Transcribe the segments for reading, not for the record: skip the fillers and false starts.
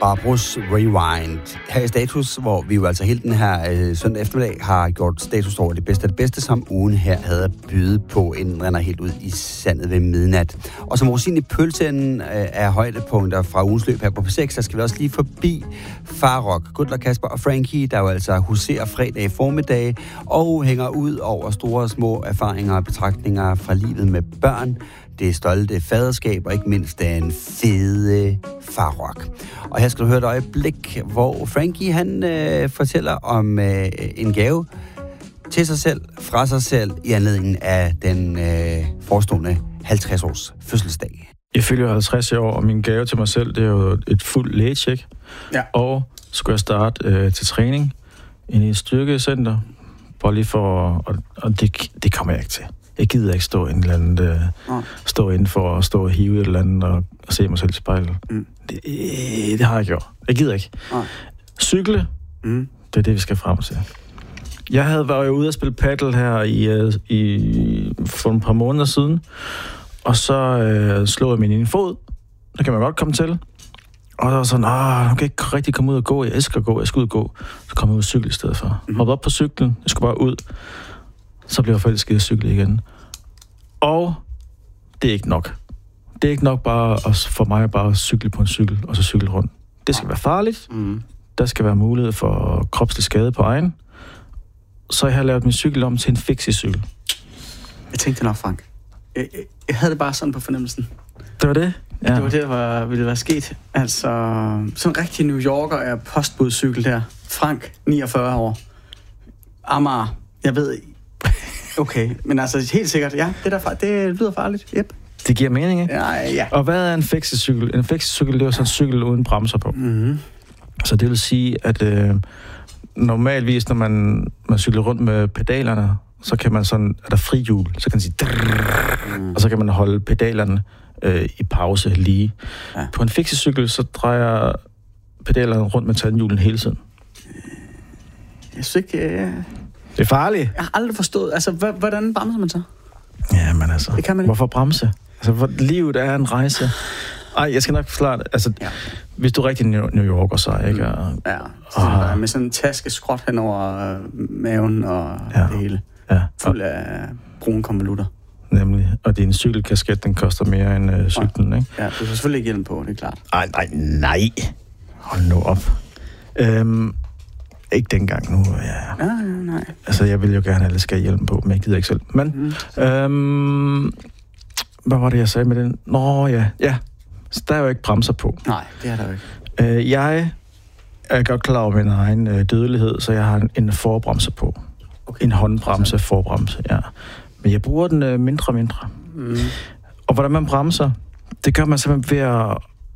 Barbros Rewind. Her i Status, hvor vi jo altså hele den her søndag eftermiddag har gjort status over det bedste af det bedste, som ugen her havde at byde på, inden den render helt ud i sandet ved midnat. Og som rosin i pølsen er højdepunkter fra ugens løb her på P6, så skal vi også lige forbi Farok, Gudler, Kasper og Frankie, der jo altså huserer fredag formiddag og hænger ud over store og små erfaringer og betragtninger fra livet med børn, det stolte faderskab og ikke mindst den fede Farok. Og her skal du høre et øjeblik, hvor Frankie han fortæller om en gave til sig selv, fra sig selv, i anledningen af den forestående 50-års fødselsdag. Jeg fylder 50 år, og min gave til mig selv, det er jo et fuldt lægetjek. Ja. Og så skulle jeg starte til træning inde i et styrkecenter, bare lige for, og det kommer jeg ikke til. Jeg gider ikke stå stå indenfor og stå og hive et eller andet og se mig selv i spejlet. Det har jeg gjort. Jeg gider ikke. Cykle, det er det, vi skal frem til. Jeg var jo ude at spille paddle her for et par måneder siden, og så slog jeg min ene fod. Der kan man godt komme til. Og der var sådan, nu kan jeg ikke rigtig komme ud og gå. Jeg elsker at gå, jeg skal ud og gå. Så kom jeg ud og cykle i stedet for. Hoppede op på cyklen, jeg skulle bare ud. Så blev jeg forelsket i at cykle igen. Og det er ikke nok. Det er ikke nok for mig bare at cykle på en cykel, og så cykle rundt. Det skal være farligt. Der skal være mulighed for kropslig skade på egen. Så jeg har lavet min cykel om til en fixie-cykel. Jeg tænkte nok, Frank. Jeg havde det bare sådan på fornemmelsen. Det var det? Ja. Det var det, der ville være sket. Altså, sådan en rigtig New Yorker er postbudcykel der. Frank, 49 år. Amager, jeg ved. Okay, men altså helt sikkert, ja, det lyder farligt. Yep. Det giver mening, ikke? Ja. Og hvad er en fixie-cykel? En fixie-cykel, det er jo sådan en cykel uden bremser på. Så det vil sige, at normalvis, når man cykler rundt med pedalerne, så kan man sådan, er der frihjul, så kan man sige, og så kan man holde pedalerne i pause lige. Ja. På en fixie-cykel, så drejer pedalerne rundt med tandhjulen hele tiden. Jeg synes ikke... Det er farligt. Jeg har aldrig forstået, altså, hvordan bremser man så? Ja, men altså, det kan man ikke. Hvorfor bremse? Altså, livet er en rejse. Ej, jeg skal nok forklare det. Altså, hvis du er rigtig New Yorker, så ikke? Ja, med sådan en taske skråt hen over maven og det hele. Ja. Fuld af brune konvolutter. Nemlig. Og din cykelkasket, den koster mere end cyklen, ikke? Ja, du skal selvfølgelig ikke hjelm på, det er klart. Nej. Hold nu op. Ikke dengang nu, ja. Nej. Altså, jeg vil jo gerne, at alle skal have hjelm på, men jeg gider ikke selv. Men, hvad var det, jeg sagde med den? Nå, ja. Så der er jo ikke bremser på. Nej, det er der jo ikke. Jeg er godt klar over min egen dødelighed, så jeg har en forbremse på. Okay. En håndbremse, forbremse, ja. Men jeg bruger den mindre. Og hvordan man bremser, det gør man simpelthen ved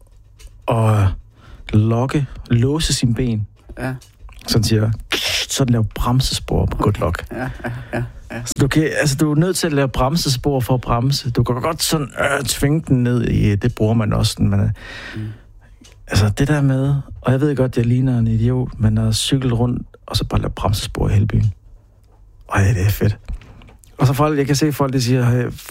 at låse sine ben. Ja. Sådan siger, sådan laver bremsespor på good luck. Ja. Så du er nødt til at lave bremsespor for at bremse. Du kan godt sådan tvinge den ned i, det bruger man også. Altså det der med, og jeg ved godt, jeg ligner en idiot, men at cykle rundt, og så bare lave bremsespor i hele byen. Det er fedt. Og så jeg kan se folk, der siger,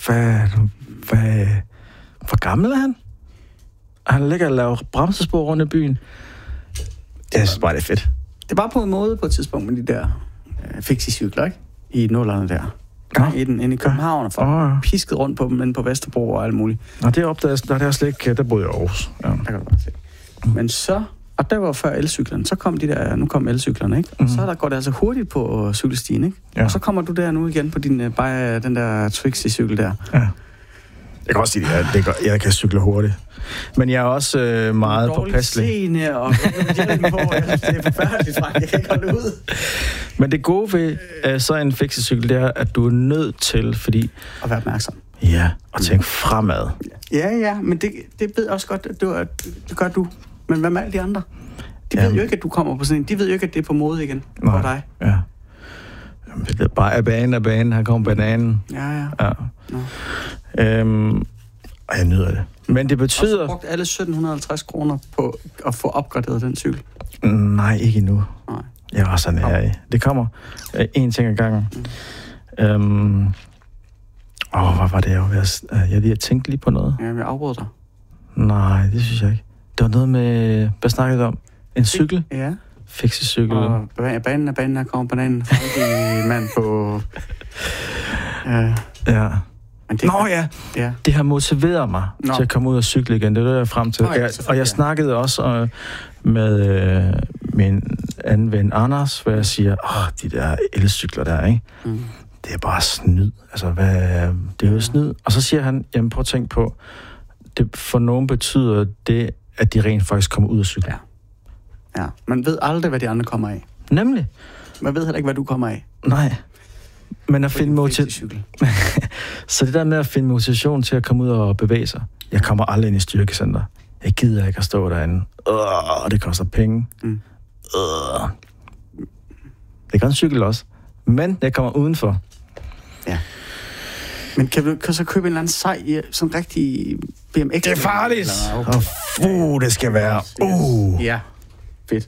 hvor gammel er han? Han ligger og laver bremsespor rundt i byen. Jeg synes bare, det er fedt. Det var på en måde på et tidspunkt med de der fixie-cykler, ikke? I nullerne der. Ja. Inde i København, og folk pisket rundt på dem, inde på Vesterbro og alt muligt. Og det opdagede jeg, der er slet ikke, der boede jeg i Aarhus. Ja. Der kan du bare se. Men så, og der var før elcyklerne, så kom nu kom elcyklerne, ikke? Og så går det altså hurtigt på cykelstien, ikke? Ja. Og så kommer du der nu igen på den der Trixie-cykel der. Ja. Jeg kan også sige, at jeg kan cykle hurtigt. Men jeg er også meget påpasselig. Scene, og det er forfærdeligt, Frank. Jeg kan ikke holde ud. Men det gode ved så en fixie-cykel, det er, at du er nødt til, fordi... At være opmærksom. Ja, og tænke fremad. Ja, men det ved også godt, at det gør du. Men hvad med alle de andre? De ved jo ikke, at du kommer på sådan en. De ved jo ikke, at det er på mode igen for dig. Ja. Det er bare af banen. Her kommer bananen. Ja. Og jeg nyder det. Men det betyder... Og så brugt alle 1750 kroner på at få opgraderet den cykel? Nej, ikke endnu. Nej. Jeg var sådan her i. Det kommer en ting ad gangen. Hvad var det, jeg lige tænkte lige på noget? Ja, jeg afbrød dig. Nej, det synes jeg ikke. Det var noget med... Hvad snakkede du om? En cykel? Ja. Fixe-cykel. Og banen er kommet bananen. Frankie mand på... Ja. Det, Nå ja, det har motiveret mig til at komme ud og cykle igen. Det er det, jeg er frem til. Og jeg snakkede også med min anden ven Anders, hvor jeg siger, de der elcykler der, ikke? Det er bare snyd. Altså, det er jo snyd. Og så siger han, jamen prøv at tænke på, det for nogen betyder det, at de rent faktisk kommer ud og cykle. Ja. Man ved aldrig, hvad de andre kommer af. Nemlig. Man ved heller ikke, hvad du kommer af. Nej. Men at finde motivation. Så det der med at finde motivation til at komme ud og bevæge sig. Jeg kommer aldrig ind i styrkecenter. Jeg gider ikke at stå derinde. Det koster penge. Det kan en cykel også. Men jeg kommer udenfor. Ja. Men kan så købe en eller anden sej, sådan rigtig BMX? Det er farligt! Det skal være. Ja, fedt.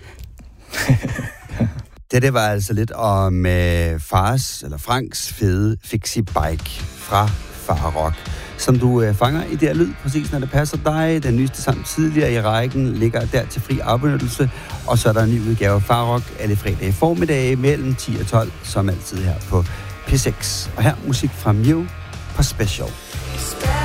Det var altså lidt om Franks fede fixie-bike fra Farrock, som du fanger i det her lyd, præcis når det passer dig. Den nyeste samt tidligere i rækken ligger der til fri afbenyttelse, og så er der en ny udgave af Farrock alle fredag formiddag mellem 10 og 12, som altid her på P6. Og her musik fra Mew på Special.